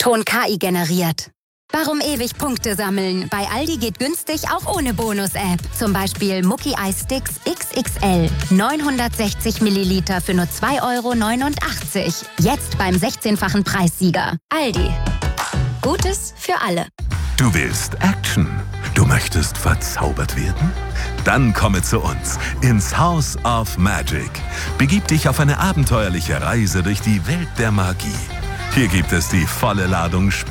Ton KI generiert. Warum ewig Punkte sammeln? Bei Aldi geht günstig auch ohne Bonus-App. Zum Beispiel Mucki Eissticks XXL. 960 Milliliter für nur 2,89 €. Jetzt beim 16-fachen Preissieger. Aldi. Gutes für alle. Du willst Action? Du möchtest verzaubert werden? Dann komme zu uns ins House of Magic. Begib dich auf eine abenteuerliche Reise durch die Welt der Magie. Hier gibt es die volle Ladung